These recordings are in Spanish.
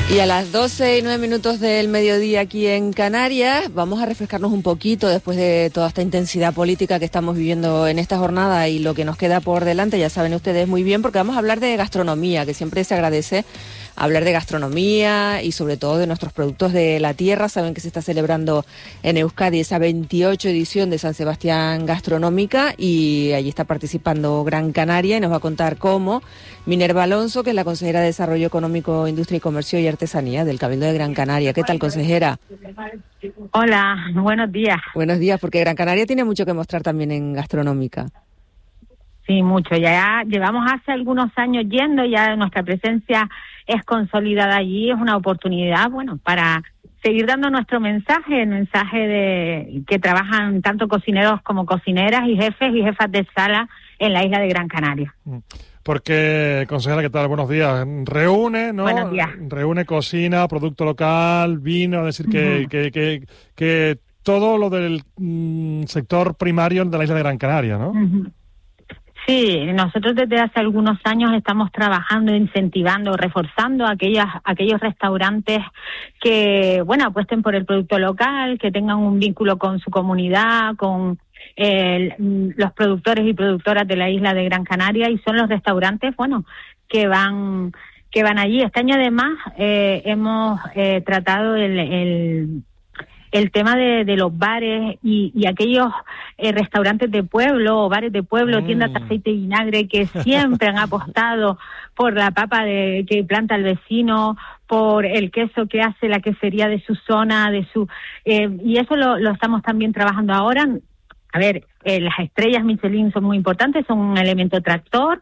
Y a las 12:09 del mediodía aquí en Canarias vamos a refrescarnos un poquito después de toda esta intensidad política que estamos viviendo en esta jornada y lo que nos queda por delante, ya saben ustedes muy bien, porque vamos a hablar de gastronomía, que siempre se agradece hablar de gastronomía y sobre todo de nuestros productos de la tierra. Saben que se está celebrando en Euskadi esa 28 edición de San Sebastián Gastronómica y allí está participando Gran Canaria y nos va a contar cómo Minerva Alonso, que es la consejera de Desarrollo Económico, Industria y Comercio y Artesanía del Cabildo de Gran Canaria. ¿Qué tal, consejera? Hola, buenos días. Buenos días, porque Gran Canaria tiene mucho que mostrar también en gastronómica. Sí, mucho. Ya llevamos hace algunos años yendo, ya nuestra presencia es consolidada allí. Es una oportunidad, bueno, para seguir dando nuestro mensaje, el mensaje de que trabajan tanto cocineros como cocineras y jefes y jefas de sala en la isla de Gran Canaria. Porque, consejera, ¿qué tal? Buenos días. Reúne, ¿no? Buenos días. Reúne cocina, producto local, vino, es decir, que todo lo del sector primario de la isla de Gran Canaria, ¿no? Sí, nosotros desde hace algunos años estamos trabajando, incentivando, reforzando aquellos restaurantes que, bueno, apuesten por el producto local, que tengan un vínculo con su comunidad, con los productores y productoras de la isla de Gran Canaria, y son los restaurantes, bueno, que van allí. Este año además hemos tratado el tema de los bares y aquellos restaurantes de pueblo o bares de pueblo, tiendas de aceite y vinagre, que siempre han apostado por la papa que planta el vecino, por el queso que hace la quesería de su zona, y eso lo estamos también trabajando ahora. A ver, las estrellas Michelin son muy importantes, son un elemento tractor,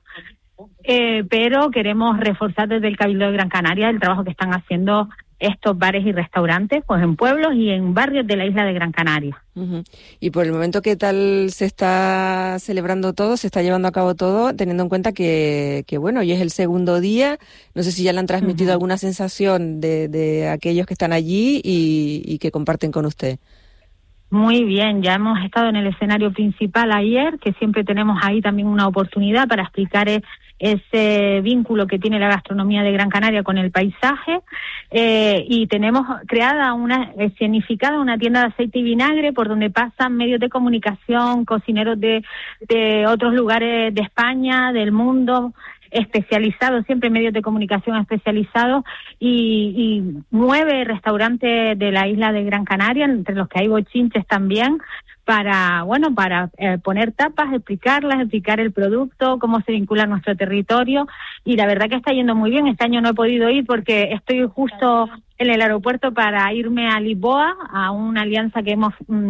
pero queremos reforzar desde el Cabildo de Gran Canaria el trabajo que están haciendo estos bares y restaurantes, pues en pueblos y en barrios de la isla de Gran Canaria. Y por el momento, ¿qué tal se está celebrando todo? ¿Se está llevando a cabo todo? Teniendo en cuenta que bueno, hoy es el segundo día. No sé si ya le han transmitido alguna sensación de aquellos que están allí y que comparten con usted. Muy bien, ya hemos estado en el escenario principal ayer, que siempre tenemos ahí también una oportunidad para explicar ese vínculo que tiene la gastronomía de Gran Canaria con el paisaje, y tenemos creada escenificada una tienda de aceite y vinagre por donde pasan medios de comunicación, cocineros de otros lugares de España, del mundo, especializados, siempre medios de comunicación especializados, y 9 restaurantes de la isla de Gran Canaria, entre los que hay bochinches también, para poner tapas, explicar el producto, cómo se vincula a nuestro territorio, y la verdad que está yendo muy bien. Este año no he podido ir porque estoy justo en el aeropuerto para irme a Lisboa, a una alianza que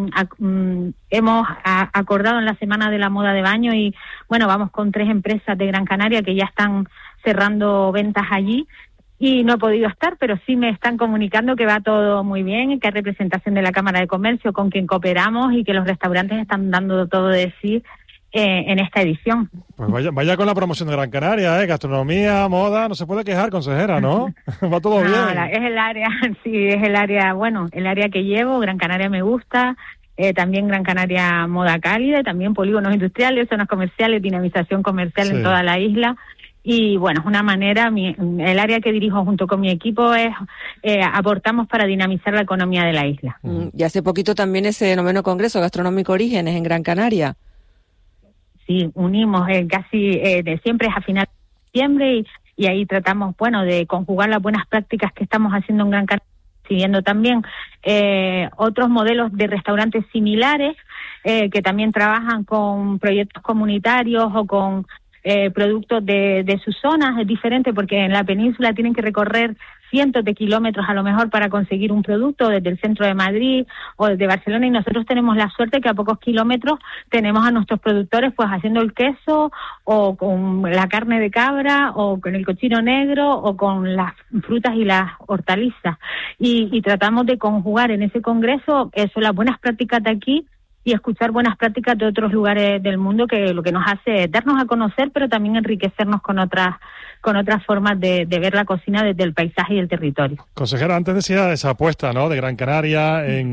hemos acordado en la Semana de la Moda de Baño, y bueno, vamos con 3 empresas de Gran Canaria que ya están cerrando ventas allí, y no he podido estar, pero sí me están comunicando que va todo muy bien, que hay representación de la Cámara de Comercio con quien cooperamos y que los restaurantes están dando todo de sí en esta edición. Pues vaya con la promoción de Gran Canaria, gastronomía, moda, no se puede quejar, consejera, ¿no? Va todo bien. Es el área, sí, es el área que llevo. Gran Canaria me gusta, también Gran Canaria Moda Cálida, y también polígonos industriales, zonas comerciales, dinamización comercial en toda la isla. Y bueno, es una manera, el área que dirijo junto con mi equipo aportamos para dinamizar la economía de la isla. Y hace poquito también ese 9º Congreso Gastronómico Orígenes en Gran Canaria. Sí, unimos casi de siempre es a final de septiembre, y ahí tratamos, bueno, de conjugar las buenas prácticas que estamos haciendo en Gran Canaria, siguiendo también otros modelos de restaurantes similares que también trabajan con proyectos comunitarios o con productos de sus zonas. Es diferente porque en la península tienen que recorrer cientos de kilómetros a lo mejor para conseguir un producto desde el centro de Madrid o desde Barcelona, y nosotros tenemos la suerte que a pocos kilómetros tenemos a nuestros productores pues haciendo el queso, o con la carne de cabra, o con el cochino negro, o con las frutas y las hortalizas, y tratamos de conjugar en ese congreso las buenas prácticas de aquí y escuchar buenas prácticas de otros lugares del mundo, que lo que nos hace es darnos a conocer, pero también enriquecernos con otras formas de ver la cocina desde el paisaje y el territorio. Consejera, antes decía esa apuesta, ¿no?, de Gran Canaria en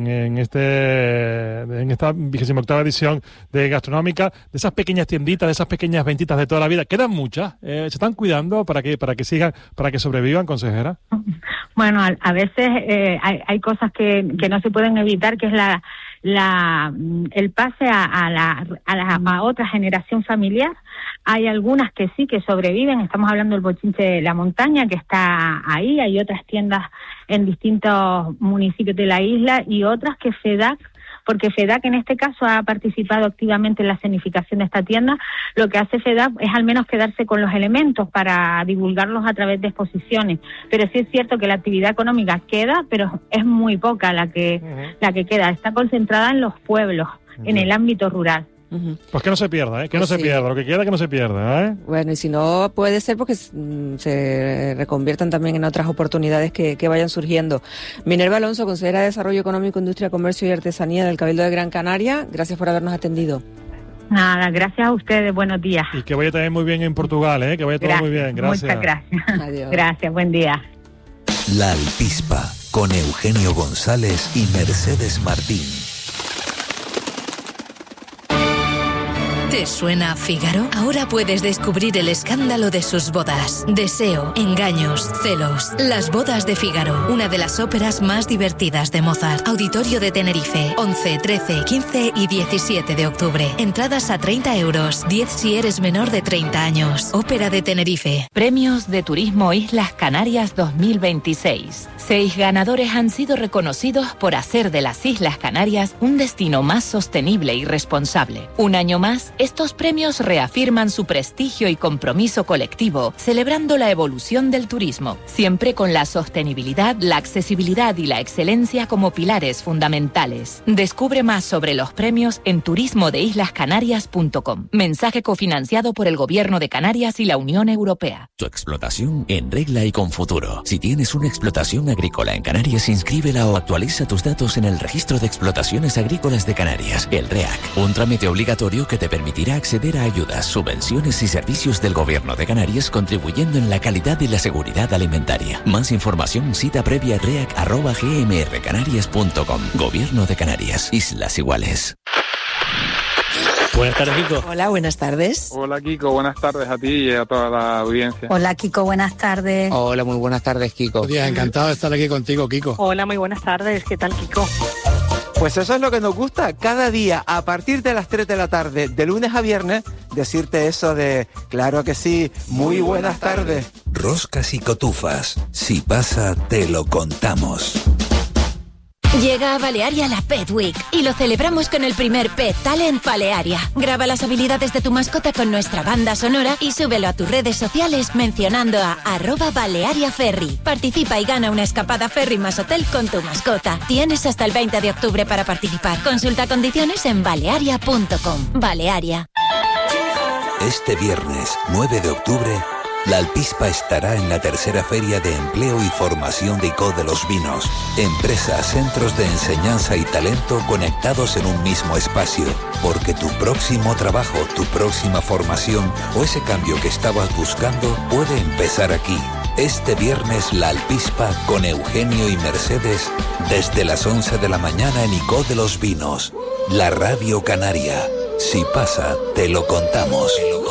esta 28ª edición de Gastronómica, de esas pequeñas tienditas, de esas pequeñas ventitas de toda la vida. ¿Quedan muchas? ¿Se están cuidando para que sigan, para que sobrevivan, consejera? Bueno, a veces hay cosas que no se pueden evitar, que es el pase a otra generación familiar. Hay algunas que sí, que sobreviven. Estamos hablando del Bochinche de la Montaña, que está ahí. Hay otras tiendas en distintos municipios de la isla y otras que FEDAC, porque FEDAC en este caso ha participado activamente en la escenificación de esta tienda. Lo que hace FEDAC es al menos quedarse con los elementos para divulgarlos a través de exposiciones. Pero sí es cierto que la actividad económica queda, pero es muy poca la que queda. Está concentrada en los pueblos, en el ámbito rural. Pues que no se pierda, que no se pierda, lo que queda que no se pierda, Bueno, y si no, puede ser porque se reconviertan también en otras oportunidades que vayan surgiendo. Minerva Alonso, consejera de Desarrollo Económico, Industria, Comercio y Artesanía del Cabildo de Gran Canaria, gracias por habernos atendido. Nada, gracias a ustedes, buenos días. Y que vaya también muy bien en Portugal, que vaya todo muy bien, gracias. Muchas gracias. Adiós. Gracias, buen día. La Alpispa, con Eugenio González y Mercedes Martín. ¿Te suena Fígaro? Ahora puedes descubrir el escándalo de sus bodas. Deseo, engaños, celos. Las bodas de Fígaro, una de las óperas más divertidas de Mozart. Auditorio de Tenerife, 11, 13, 15 y 17 de octubre. Entradas a 30 €, 10 si eres menor de 30 años. Ópera de Tenerife. Premios de Turismo Islas Canarias 2026. 6 ganadores han sido reconocidos por hacer de las Islas Canarias un destino más sostenible y responsable. Un año más, estos premios reafirman su prestigio y compromiso colectivo, celebrando la evolución del turismo, siempre con la sostenibilidad, la accesibilidad y la excelencia como pilares fundamentales. Descubre más sobre los premios en turismodeislascanarias.com. Mensaje cofinanciado por el Gobierno de Canarias y la Unión Europea. Tu explotación en regla y con futuro. Si tienes una explotación agrícola en Canarias, inscríbela o actualiza tus datos en el Registro de Explotaciones Agrícolas de Canarias, el REAC. Un trámite obligatorio que te permitirá acceder a ayudas, subvenciones y servicios del Gobierno de Canarias, contribuyendo en la calidad y la seguridad alimentaria. Más información, cita previa reac@gmrcanarias.com. Gobierno de Canarias, Islas Iguales. Buenas tardes, Kiko. Hola, buenas tardes. Hola, Kiko, buenas tardes a ti y a toda la audiencia. Hola, Kiko, buenas tardes. Hola, muy buenas tardes, Kiko. Buenos días, encantado de estar aquí contigo, Kiko. Hola, muy buenas tardes, ¿qué tal, Kiko? Pues eso es lo que nos gusta, cada día, a partir de las 3 de la tarde, de lunes a viernes, decirte eso de, claro que sí, muy buenas tardes. Roscas y cotufas, si pasa, te lo contamos. Llega a Balearia la Pet Week y lo celebramos con el primer Pet Talent Balearia. Graba las habilidades de tu mascota con nuestra banda sonora y súbelo a tus redes sociales mencionando a @BaleariaFerry. Participa y gana una escapada ferry más hotel con tu mascota. Tienes hasta el 20 de octubre para participar. Consulta condiciones en balearia.com. Balearia. Este viernes, 9 de octubre, la Alpispa estará en la tercera Feria de Empleo y Formación de ICO de los Vinos. Empresas, centros de enseñanza y talento conectados en un mismo espacio. Porque tu próximo trabajo, tu próxima formación o ese cambio que estabas buscando puede empezar aquí. Este viernes la Alpispa con Eugenio y Mercedes desde las 11 de la mañana en ICO de los Vinos. La Radio Canaria. Si pasa, te lo contamos.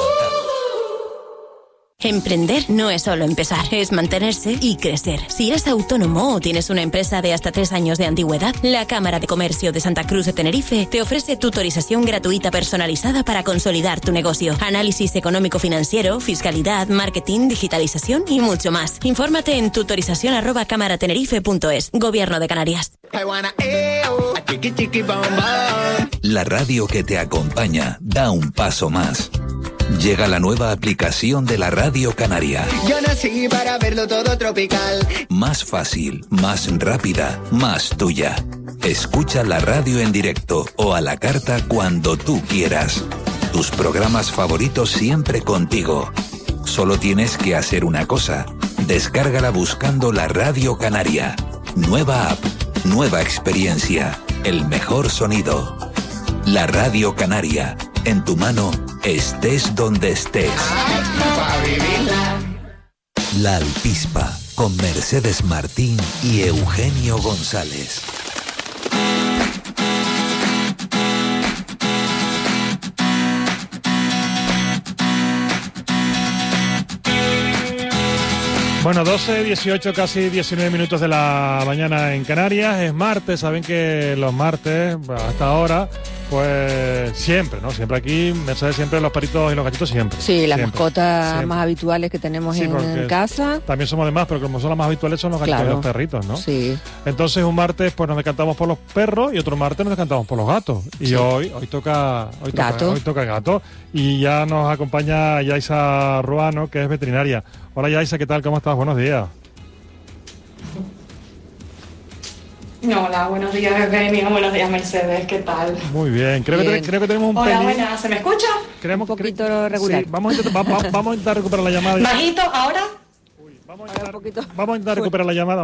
Emprender no es solo empezar, es mantenerse y crecer. Si eres autónomo o tienes una empresa de hasta 3 años de antigüedad, la Cámara de Comercio de Santa Cruz de Tenerife te ofrece tutorización gratuita personalizada para consolidar tu negocio. Análisis económico-financiero, fiscalidad, marketing, digitalización y mucho más. Infórmate en tutorización@camaratenerife.es. Gobierno de Canarias. La radio que te acompaña da un paso más. Llega la nueva aplicación de la Radio Canaria. Yo nací para verlo todo tropical. Más fácil, más rápida, más tuya. Escucha la radio en directo o a la carta cuando tú quieras. Tus programas favoritos siempre contigo. Solo tienes que hacer una cosa. Descárgala buscando la Radio Canaria. Nueva app, nueva experiencia, el mejor sonido. La Radio Canaria, en tu mano, estés donde estés. La Alpispa, con Mercedes Martín y Eugenio González. Bueno, 12, 18, casi 19 minutos de la mañana en Canarias. Es martes, saben que los martes, hasta ahora, pues siempre, ¿no? Siempre aquí, Mercedes, siempre los perritos y los gatitos, siempre. Sí, las siempre, mascotas siempre. más habituales que tenemos en casa. También somos demás, pero como son las más habituales son los gatitos y los perritos, ¿no? Sí. Entonces un martes pues nos decantamos por los perros y otro martes nos decantamos por los gatos. Y sí. hoy toca gato. Y ya nos acompaña Yaisa Ruano, que es veterinaria. Hola Yaisa, ¿qué tal? ¿Cómo estás? Buenos días. Hola, buenos días Eugenio, buenos días Mercedes, ¿qué tal? Muy bien, creo que tenemos un Hola, pelín... buenas, ¿se me escucha? Un poquito regular. Sí, vamos a intentar recuperar la llamada. ¿Bajito ahora? Vamos a intentar recuperar la llamada,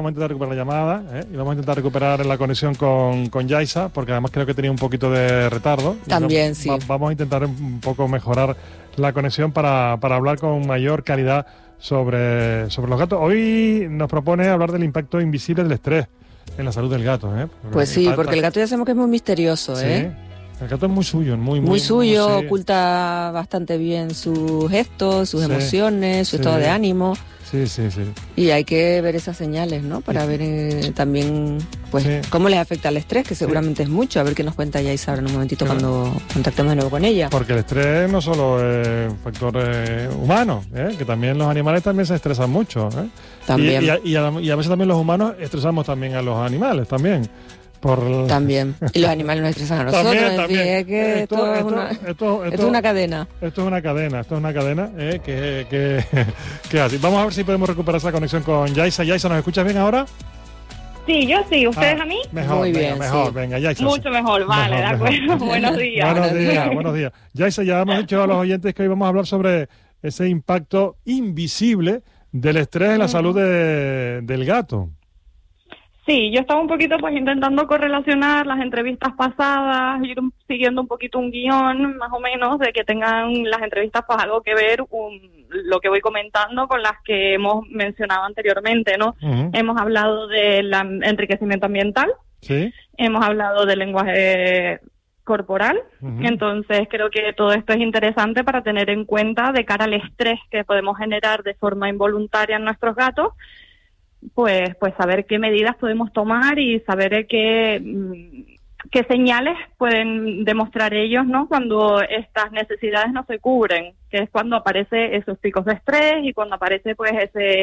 y vamos a intentar recuperar la conexión con Yaisa, porque además creo que tenía un poquito de retardo. También, sí. Vamos a intentar un poco mejorar la conexión para hablar con mayor calidad sobre los gatos. Hoy nos propone hablar del impacto invisible del estrés en la salud del gato, ¿eh? Pues sí, porque el gato ya sabemos que es muy misterioso, ¿eh? El gato es muy suyo, muy suyo, sí. Oculta bastante bien sus gestos, sus emociones, su estado de ánimo. Sí. Y hay que ver esas señales, ¿no? Para ver también, pues, cómo les afecta el estrés, que seguramente es mucho. A ver qué nos cuenta Yaisa ahora en un momentito cuando contactemos de nuevo con ella. Porque el estrés no solo es un factor humano, que también los animales también se estresan mucho, ¿eh? También. Y a veces también los humanos estresamos también a los animales, también. También. Y los animales nos estresan a nosotros. También. Es que esto es una cadena. Esto es una cadena que así. Vamos a ver si podemos recuperar esa conexión con Yaisa. Yaisa, ¿nos escuchas bien ahora? Sí, yo sí. ¿Ustedes a mí? Mejor, muy bien, mejor. sí. Venga, Yaisa. Mucho mejor, vale, de acuerdo. Buenos días. Buenos días. Yaisa, ya hemos dicho a los oyentes que hoy vamos a hablar sobre ese impacto invisible del estrés en la salud del gato. Sí, yo estaba un poquito pues intentando correlacionar las entrevistas pasadas, ir siguiendo un poquito un guión más o menos de que tengan las entrevistas pues algo que ver lo que voy comentando con las que hemos mencionado anteriormente, ¿no? Uh-huh. Hemos hablado del enriquecimiento ambiental, ¿sí? Hemos hablado del lenguaje corporal, uh-huh. Entonces creo que todo esto es interesante para tener en cuenta de cara al estrés que podemos generar de forma involuntaria en nuestros gatos. Pues saber qué medidas podemos tomar y saber qué señales pueden demostrar ellos, ¿no? Cuando estas necesidades no se cubren, que es cuando aparece esos picos de estrés y cuando aparece pues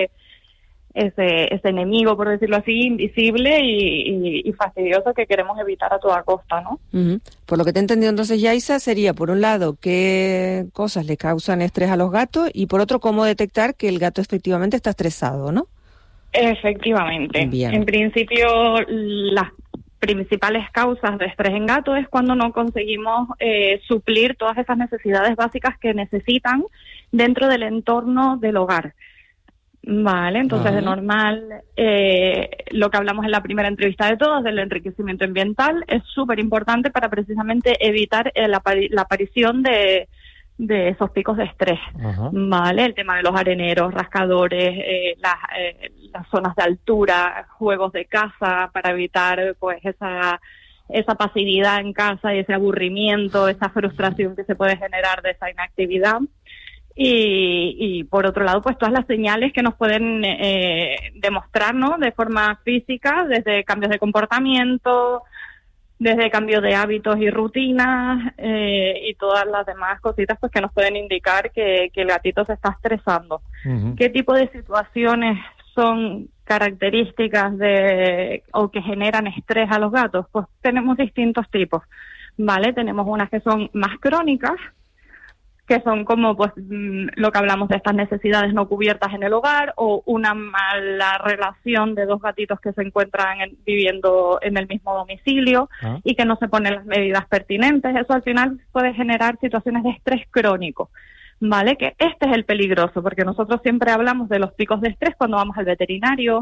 ese enemigo, por decirlo así, invisible y fastidioso que queremos evitar a toda costa, ¿no? Uh-huh. Por lo que te he entendido entonces, Yaisa, sería por un lado qué cosas le causan estrés a los gatos y por otro cómo detectar que el gato efectivamente está estresado, ¿no? Efectivamente. Bien. En principio, las principales causas de estrés en gato es cuando no conseguimos suplir todas esas necesidades básicas que necesitan dentro del entorno del hogar. Vale, entonces de normal, lo que hablamos en la primera entrevista de todos, del enriquecimiento ambiental, es súper importante para precisamente evitar la aparición de esos picos de estrés, ¿vale? El tema de los areneros, rascadores, las zonas de altura, juegos de casa para evitar pues esa pasividad en casa y ese aburrimiento, esa frustración que se puede generar de esa inactividad. Y por otro lado, pues todas las señales que nos pueden demostrar, ¿no? De forma física, desde cambios de comportamiento, desde cambio de hábitos y rutinas y todas las demás cositas pues que nos pueden indicar que el gatito se está estresando. Uh-huh. ¿Qué tipo de situaciones son características o que generan estrés a los gatos? Pues tenemos distintos tipos, ¿vale? Tenemos unas que son más crónicas, que son como pues lo que hablamos de estas necesidades no cubiertas en el hogar o una mala relación de dos gatitos que se encuentran viviendo en el mismo domicilio y que no se ponen las medidas pertinentes. Eso al final puede generar situaciones de estrés crónico, ¿vale? Que este es el peligroso, porque nosotros siempre hablamos de los picos de estrés cuando vamos al veterinario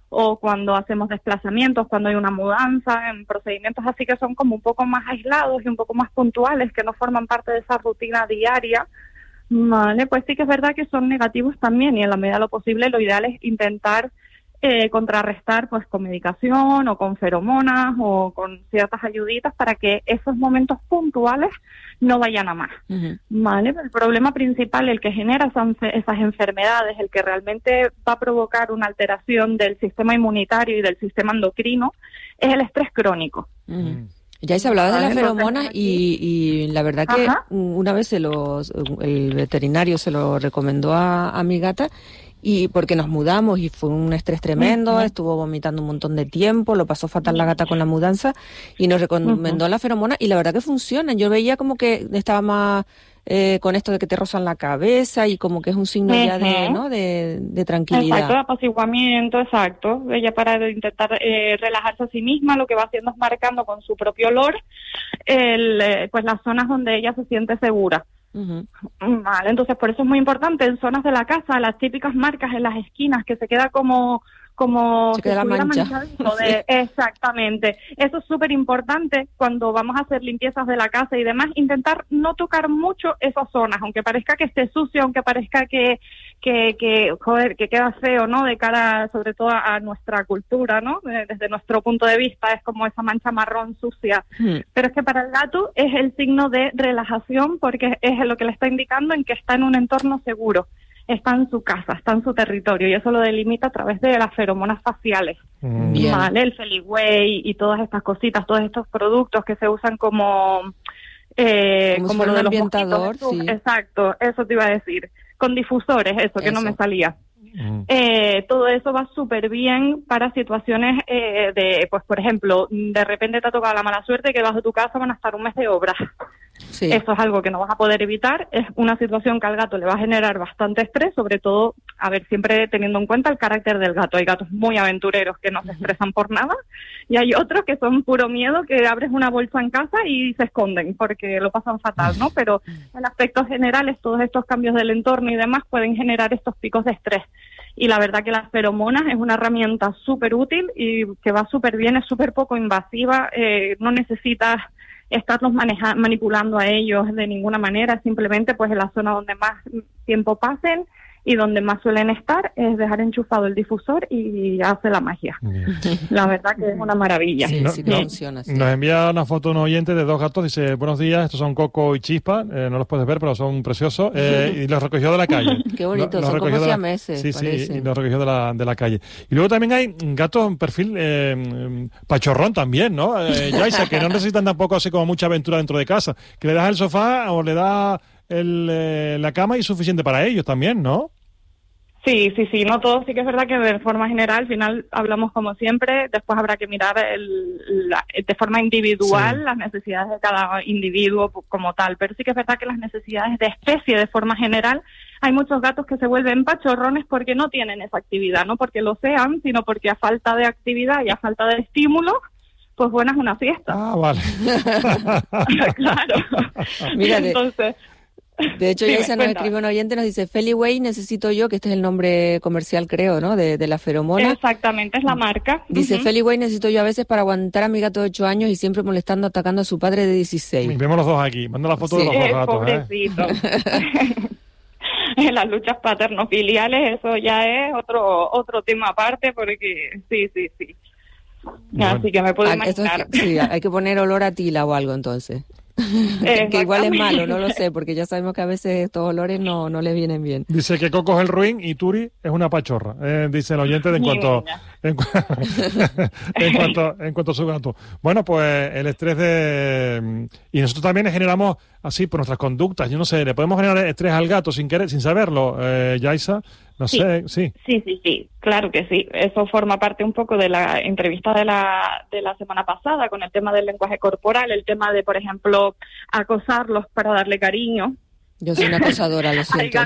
o cuando hacemos desplazamientos, cuando hay una mudanza, en procedimientos así que son como un poco más aislados y un poco más puntuales, que no forman parte de esa rutina diaria, vale, pues sí que es verdad que son negativos también, y en la medida de lo posible lo ideal es intentar contrarrestar pues con medicación o con feromonas o con ciertas ayuditas para que esos momentos puntuales no vayan a más, ¿vale? El problema principal, el que genera esas enfermedades, el que realmente va a provocar una alteración del sistema inmunitario y del sistema endocrino, es el estrés crónico. Ya se hablaba de las feromonas y la verdad que una vez el veterinario se lo recomendó a mi gata, y porque nos mudamos y fue un estrés tremendo, estuvo vomitando un montón de tiempo, lo pasó fatal la gata con la mudanza y nos recomendó la feromona y la verdad que funcionan. Yo veía como que estaba más con esto de que te rozan la cabeza y como que es un signo ya de, ¿no? de tranquilidad. Exacto, de apaciguamiento, exacto. Ella para intentar relajarse a sí misma, lo que va haciendo es marcando con su propio olor pues las zonas donde ella se siente segura. Vale, entonces por eso es muy importante en zonas de la casa, las típicas marcas en las esquinas que se queda como se queda la mancha. Exactamente, eso es súper importante cuando vamos a hacer limpiezas de la casa y demás, intentar no tocar mucho esas zonas, aunque parezca que esté sucio, aunque parezca que queda feo, ¿no? De cara sobre todo a nuestra cultura, ¿no? Desde nuestro punto de vista es como esa mancha marrón sucia, pero es que para el gato es el signo de relajación porque es lo que le está indicando en que está en un entorno seguro. Está en su casa, está en su territorio, y eso lo delimita a través de las feromonas faciales, ¿vale? El Feliway y todas estas cositas, todos estos productos que se usan como lo de los ambientador, sí. Exacto, eso te iba a decir, con difusores, eso que no me salía. Todo eso va súper bien para situaciones pues por ejemplo, de repente te ha tocado la mala suerte que vas de tu casa, van a estar un mes de obras. Sí. Eso es algo que no vas a poder evitar, es una situación que al gato le va a generar bastante estrés, sobre todo, a ver, siempre teniendo en cuenta el carácter del gato. Hay gatos muy aventureros que no se estresan por nada, y hay otros que son puro miedo, que abres una bolsa en casa y se esconden porque lo pasan fatal, ¿no? Pero en aspectos generales, todos estos cambios del entorno y demás pueden generar estos picos de estrés. Y la verdad que las feromonas es una herramienta súper útil y que va súper bien, es súper poco invasiva, no necesitas estarlos manipulando a ellos de ninguna manera, simplemente pues en la zona donde más tiempo pasen y donde más suelen estar es dejar enchufado el difusor y hace la magia. La verdad que es una maravilla. Sí, funciona. Sí. Nos envía una foto un oyente de dos gatos, dice, buenos días, estos son Coco y Chispa, no los puedes ver, pero son preciosos, y los recogió de la calle. Qué bonito, son como siameses. Sí, y los recogió de la calle. Y luego también hay gatos en perfil pachorrón también, ¿no? Yaisa, que no necesitan tampoco así como mucha aventura dentro de casa, que le das el sofá o le das la cama y suficiente para ellos también, ¿no? Sí, no todo, sí que es verdad que de forma general, al final hablamos como siempre, después habrá que mirar de forma individual las necesidades de cada individuo como tal, pero sí que es verdad que las necesidades de especie de forma general, hay muchos gatos que se vuelven pachorrones porque no tienen esa actividad, no porque lo sean, sino porque a falta de actividad y a falta de estímulo, pues buena es una fiesta. Ah, vale. Claro. Mira, entonces... De hecho, ya nos escribe un oyente, nos dice, Feliway necesito yo, que este es el nombre comercial, creo, ¿no? De la feromona. Exactamente, es la marca. Dice, Feliway necesito yo a veces para aguantar a mi gato de 8 años y siempre molestando, atacando a su padre de 16. Vemos los dos aquí, manda la foto de los dos gatos. Pobrecito. En las luchas paterno-filiales eso ya es otro tema aparte, porque sí. Bueno, así que me puedo imaginar. Sí, hay que poner olor a tila o algo entonces. Que igual es malo, no lo sé, porque ya sabemos que a veces estos olores no les vienen bien. Dice que Coco es el ruin y Turi es una pachorra, dice el oyente en cuanto a su gato. Bueno, pues el estrés y nosotros también generamos así por nuestras conductas, yo no sé, le podemos generar estrés al gato sin querer, sin saberlo, Yaisa. No sé, sí. Sí, claro que sí. Eso forma parte un poco de la entrevista de la semana pasada con el tema del lenguaje corporal, el tema de, por ejemplo, acosarlos para darle cariño. Yo soy una acosadora, lo siento.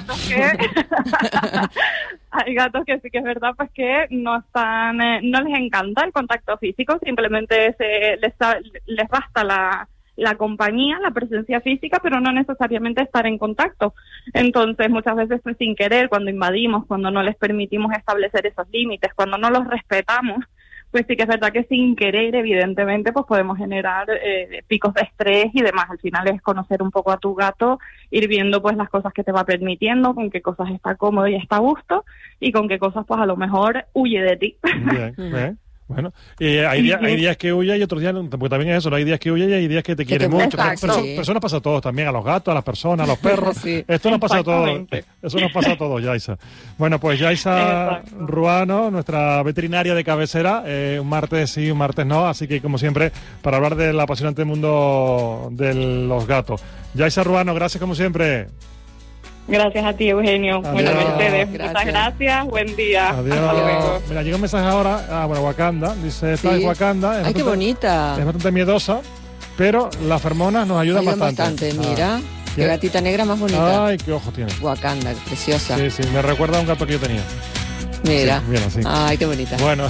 Hay gatos que sí que es verdad, pues que no les encanta el contacto físico, simplemente les basta la la compañía, la presencia física, pero no necesariamente estar en contacto. Entonces, muchas veces pues, sin querer, cuando invadimos, cuando no les permitimos establecer esos límites, cuando no los respetamos, pues sí que es verdad que sin querer, evidentemente, pues podemos generar picos de estrés y demás. Al final es conocer un poco a tu gato, ir viendo pues las cosas que te va permitiendo, con qué cosas está cómodo y está a gusto, y con qué cosas pues a lo mejor huye de ti. Bien, bien. Bueno, hay días que huye y otros días, porque también es eso, ¿no? Hay días que huye y hay días que te quiere mucho. Pero nos pasa a todos también, a los gatos, a las personas, a los perros. Sí. Esto nos pasa a todos. Eso nos pasa a todos, Yaisa. Bueno, pues Yaisa Ruano, nuestra veterinaria de cabecera, un martes sí, un martes no, así que como siempre, para hablar del apasionante mundo de los gatos. Yaisa Ruano, gracias como siempre. Gracias a ti, Eugenio. Adiós. Bueno, Mercedes, muchas gracias. Buen día. Adiós. Hasta luego. Mira, llega un mensaje ahora. Bueno, Wakanda. Dice, esta es Wakanda. Ay, qué bonita. Es bastante miedosa, pero las feromonas nos ayudan bastante. Mira, qué gatita negra más bonita. Ay, qué ojos tiene. Wakanda, preciosa. Sí, me recuerda a un gato que yo tenía. Mira, sí, bien, así. Ay, qué bonita. Bueno,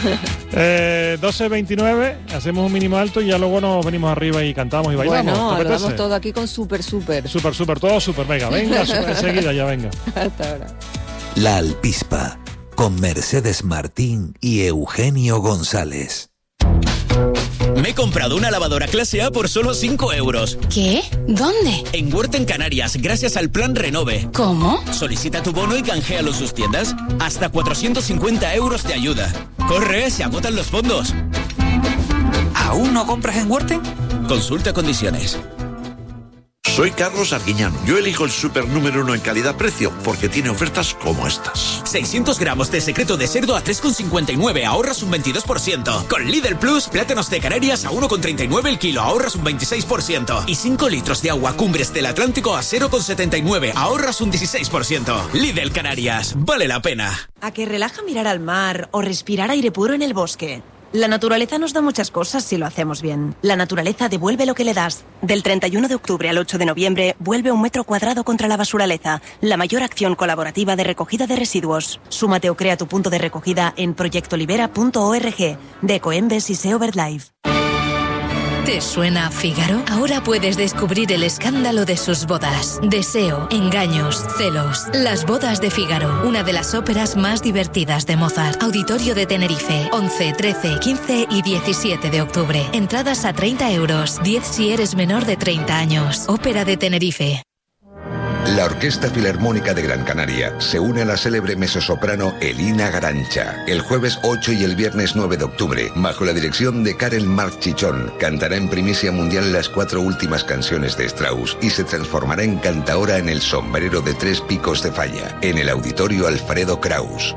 12:29, hacemos un mínimo alto y ya luego nos venimos arriba y cantamos y bailamos. Bueno, lo damos todo aquí con súper. Súper, todo súper. Venga, súper enseguida, ya venga. Hasta ahora. La Alpispa, con Mercedes Martín y Eugenio González. Me he comprado una lavadora clase A por solo 5 euros. ¿Qué? ¿Dónde? En Huerta, en Canarias, gracias al plan Renove. ¿Cómo? Solicita tu bono y canjealo en sus tiendas. Hasta 450 euros de ayuda. ¡Corre! ¡Se agotan los fondos! ¿Aún no compras en Huerta? Consulta condiciones. Soy Carlos Arguiñano. Yo elijo el super número 1 en calidad-precio porque tiene ofertas como estas. 600 gramos de secreto de cerdo a 3,59, ahorras un 22%. Con Lidl Plus, plátanos de Canarias a 1,39 el kilo, ahorras un 26%. Y 5 litros de agua Cumbres del Atlántico a 0,79, ahorras un 16%. Lidl Canarias, vale la pena. ¿A que relaja mirar al mar o respirar aire puro en el bosque? La naturaleza nos da muchas cosas si lo hacemos bien. La naturaleza devuelve lo que le das. Del 31 de octubre al 8 de noviembre, vuelve 1 metro cuadrado contra la basuraleza, la mayor acción colaborativa de recogida de residuos. Súmate o crea tu punto de recogida en proyectolibera.org, de Ecoembes y SEO BirdLife. ¿Te suena Fígaro? Ahora puedes descubrir el escándalo de sus bodas. Deseo, engaños, celos. Las bodas de Fígaro, una de las óperas más divertidas de Mozart. Auditorio de Tenerife, 11, 13, 15 y 17 de octubre. Entradas a 30 euros, 10 si eres menor de 30 años. Ópera de Tenerife. La Orquesta Filarmónica de Gran Canaria se une a la célebre mezzosoprano Elina Garancha. El jueves 8 y el viernes 9 de octubre, bajo la dirección de Karel Marc Chichón, cantará en primicia mundial las 4 últimas canciones de Strauss y se transformará en cantaora en el Sombrero de 3 Picos de Falla, en el Auditorio Alfredo Kraus.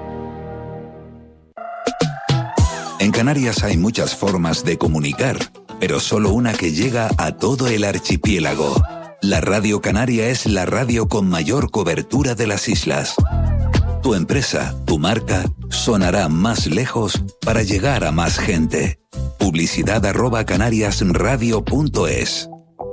En Canarias hay muchas formas de comunicar, pero solo una que llega a todo el archipiélago. La Radio Canaria es la radio con mayor cobertura de las islas. Tu empresa, tu marca, sonará más lejos para llegar a más gente. Publicidad @canariasradio.es.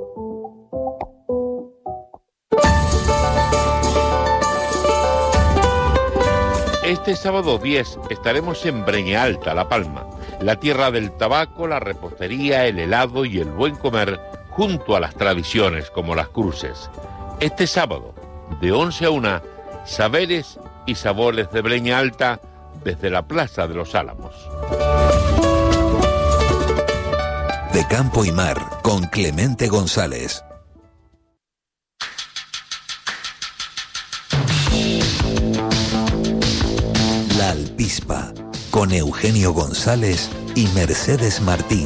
Este sábado 10 estaremos en Breña Alta, La Palma, la tierra del tabaco, la repostería, el helado y el buen comer, junto a las tradiciones como las cruces. Este sábado, de 11 a 1, saberes y sabores de Breña Alta desde la Plaza de los Álamos. De Campo y Mar, con Clemente González. La Alpispa, con Eugenio González y Mercedes Martín.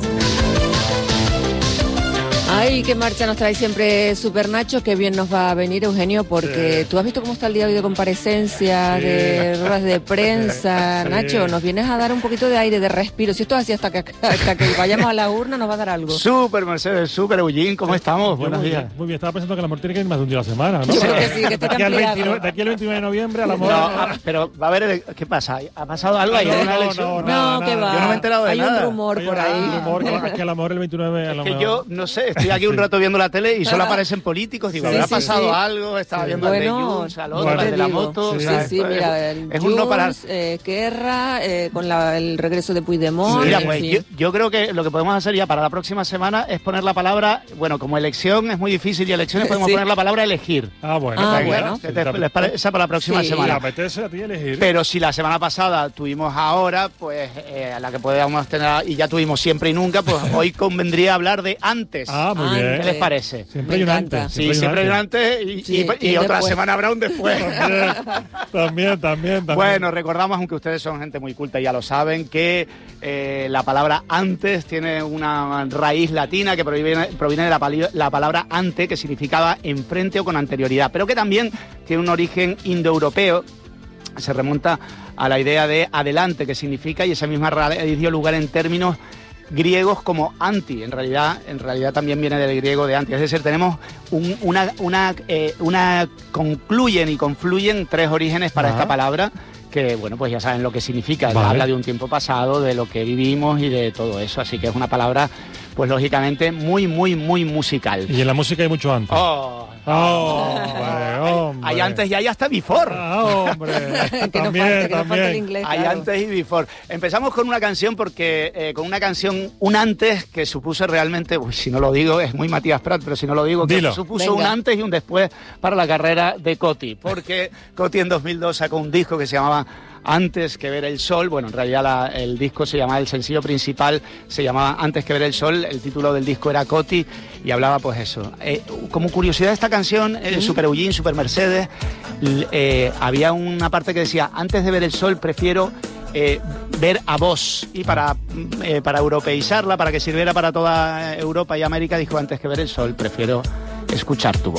Ay, qué marcha nos trae siempre Super Nacho, qué bien nos va a venir, Eugenio, porque tú has visto cómo está el día hoy de comparecencia, de ruedas de prensa. Nacho, nos vienes a dar un poquito de aire, de respiro. Si esto es así hasta que vayamos a la urna nos va a dar algo. Súper, Mercedes, súper, Eugene, ¿cómo estamos? Buenos días. Muy bien, estaba pensando que el amor tiene que ir más de un día a la semana, ¿no? Yo creo que sí, que está de aquí al 29 de noviembre al amor. No, pero va a haber, ¿qué pasa? ¿Ha pasado algo ahí? No, que va. Yo no me he enterado de nada. Hay un rumor por ahí. Hay un rumor que al amor el 29 al amor. Es que yo, no sé, estoy aquí un rato viendo la tele y solo aparecen políticos. Digo, ¿habrá pasado algo? Estaba viendo el de Junts, al otro, el de la moto. Mira, el es un no parar. Guerra, con el regreso de Puigdemont. Mira, pues yo creo que lo que podemos hacer ya para la próxima semana es poner la palabra, bueno, como elección es muy difícil y elecciones podemos poner la palabra elegir. Bueno. Esa para la próxima semana. Me apetece a ti elegir. Pero si la semana pasada tuvimos ahora, pues la que podíamos tener y ya tuvimos siempre y nunca, pues hoy convendría hablar de antes. Muy bien. ¿Qué les parece? Siempre hay un antes. Sí, siempre hay un antes y otra semana habrá un después. También. Bueno, recordamos, aunque ustedes son gente muy culta y ya lo saben, que la palabra antes tiene una raíz latina que proviene de la palabra ante, que significaba enfrente o con anterioridad, pero que también tiene un origen indoeuropeo. Se remonta a la idea de adelante, que significa, y esa misma raíz dio lugar en términos griegos como anti. En realidad también viene del griego de anti. Es decir, tenemos concluyen y confluyen tres orígenes para esta palabra, que, bueno, pues ya saben lo que significa. Habla de un tiempo pasado, de lo que vivimos y de todo eso. Así que es una palabra, pues lógicamente, muy, muy, muy musical. Y en la música hay mucho antes. Hombre. Hay antes y hay hasta before. Hombre. También. Hay antes y before. Empezamos con una canción porque un antes que supuso realmente, si no lo digo, es muy Matías Prat, pero si no lo digo, que supuso un antes y un después para la carrera de Coti. Porque Coti en 2002 sacó un disco que se llamaba Antes que ver el sol. Bueno, en realidad el disco se llamaba, el sencillo principal se llamaba Antes que ver el sol. El título del disco era Coti y hablaba pues eso. Como curiosidad de esta canción, Super Eugene, Super Mercedes, había una parte que decía: antes de ver el sol prefiero ver a vos. Y para europeizarla, para que sirviera para toda Europa y América, dijo: antes que ver el sol prefiero escuchar tu voz.